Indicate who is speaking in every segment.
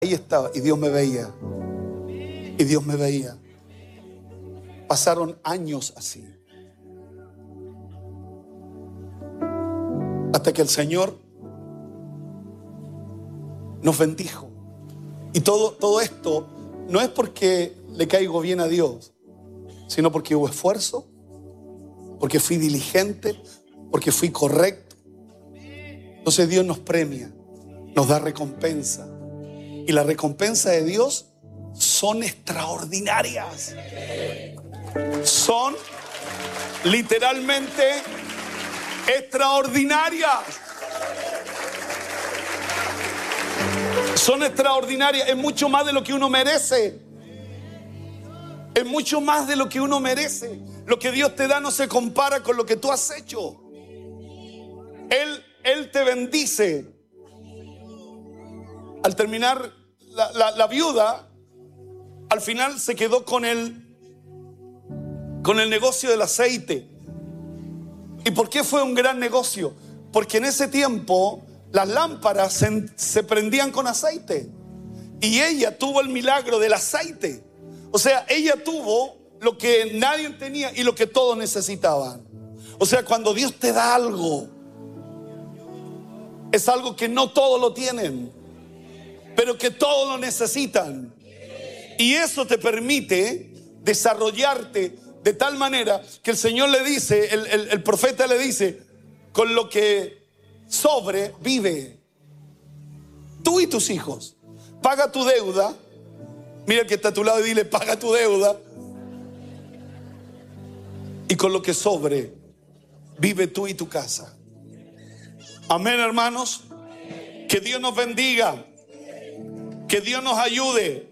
Speaker 1: Ahí estaba, y Dios me veía. Y Dios me veía. Pasaron años así. Hasta que el Señor nos bendijo. Y todo esto no es porque le caigo bien a Dios, sino porque hubo esfuerzo, porque fui diligente, porque fui correcto. Entonces Dios nos premia, nos da recompensa. Y la recompensa de Dios son extraordinarias. Son literalmente extraordinarias. Son extraordinarias. Es mucho más de lo que uno merece. Es mucho más de lo que uno merece. Lo que Dios te da no se compara con lo que tú has hecho. Él te bendice. Al terminar la viuda, al final se quedó con el negocio del aceite. ¿Y por qué fue un gran negocio? Porque en ese tiempo las lámparas se prendían con aceite. Y ella tuvo el milagro del aceite. O sea, ella tuvo lo que nadie tenía y lo que todos necesitaban. O sea, cuando Dios te da algo, es algo que no todos lo tienen, pero que todos lo necesitan. Y eso te permite desarrollarte de tal manera que el Señor le dice, el profeta le dice, con lo que sobre vive. Tú y tus hijos. Paga tu deuda. Mira el que está a tu lado y dile, paga tu deuda. Y con lo que sobre vive tú y tu casa. Amén, hermanos. Que Dios nos bendiga. Que Dios nos ayude.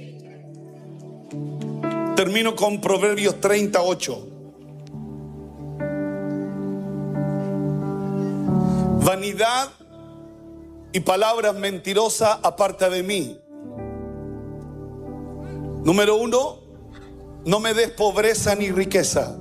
Speaker 1: Termino con Proverbios 38. Vanidad y palabras mentirosas aparta de mí. Número 1, no me des pobreza ni riqueza.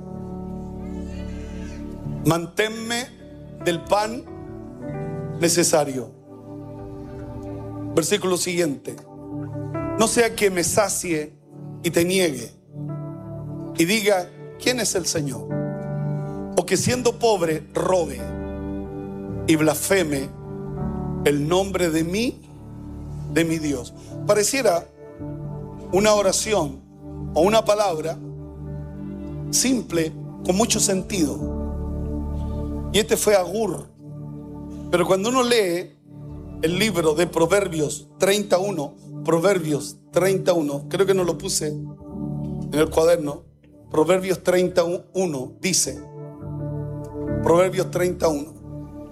Speaker 1: Manténme del pan necesario. Versículo siguiente. No sea que me sacie y te niegue y diga, ¿quién es el Señor? O que siendo pobre robe y blasfeme el nombre de mi Dios. Pareciera una oración o una palabra simple con mucho sentido. Y este fue Agur. Pero cuando uno lee el libro de Proverbios 31, creo que no lo puse en el cuaderno. Proverbios 31 dice, Proverbios 31.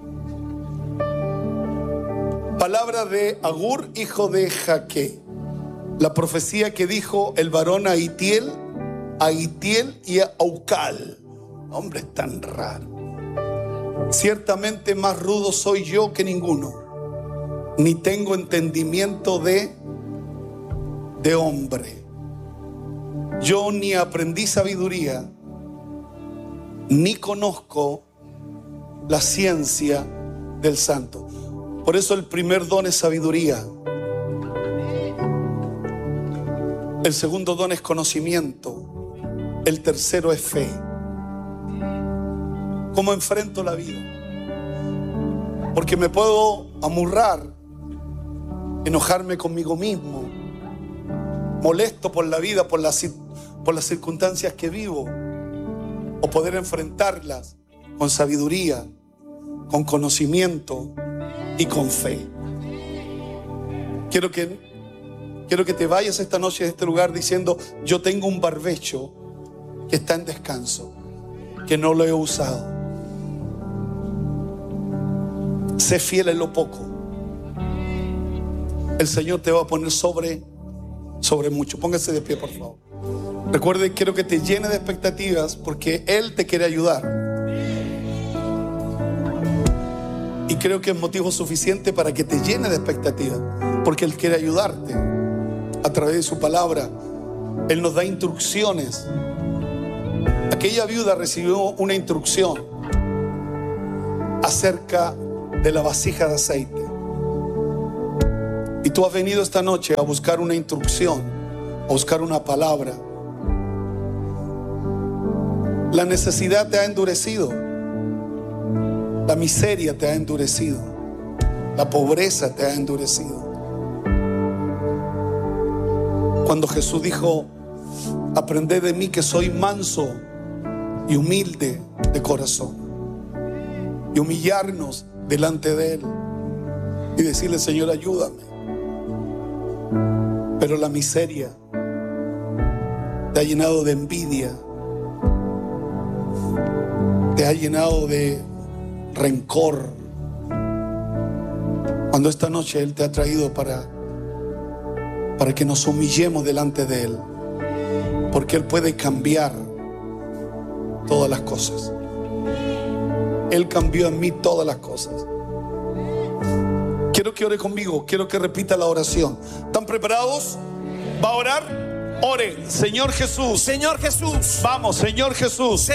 Speaker 1: Palabra de Agur, hijo de Jaque. La profecía que dijo el varón a Itiel y a Aucal. Hombre tan raro. Ciertamente más rudo soy yo que ninguno, ni tengo entendimiento de hombre. Yo ni aprendí sabiduría, ni conozco la ciencia del santo. Por eso el primer don es sabiduría. El segundo don es conocimiento. El tercero es fe. ¿Cómo enfrento la vida? Porque me puedo amurrar, enojarme conmigo mismo, molesto por la vida, por las circunstancias que vivo, o poder enfrentarlas con sabiduría, con conocimiento y con fe. Quiero que te vayas esta noche de este lugar diciendo, yo tengo un barbecho que está en descanso, que no lo he usado. Sé fiel en lo poco. El Señor te va a poner sobre mucho. Póngase de pie, por favor. Recuerde, quiero que te llene de expectativas porque Él te quiere ayudar. Y creo que es motivo suficiente para que te llene de expectativas, porque Él quiere ayudarte a través de su palabra. Él nos da instrucciones. Aquella viuda recibió una instrucción acerca de la vasija de aceite. Y tú has venido esta noche a buscar una instrucción, a buscar una palabra. La necesidad te ha endurecido. La miseria te ha endurecido. La pobreza te ha endurecido. Cuando Jesús dijo: aprended de mí que soy manso y humilde de corazón, y humillarnos delante de Él y decirle: Señor, ayúdame. Pero la miseria te ha llenado de envidia, te ha llenado de rencor, cuando esta noche Él te ha traído para que nos humillemos delante de Él, porque Él puede cambiar todas las cosas. Él cambió en mí todas las cosas. Quiero que ore conmigo, quiero que repita la oración. ¿Están preparados? ¿Va a orar? Ore. Señor Jesús.
Speaker 2: Señor Jesús.
Speaker 1: Vamos, Señor Jesús.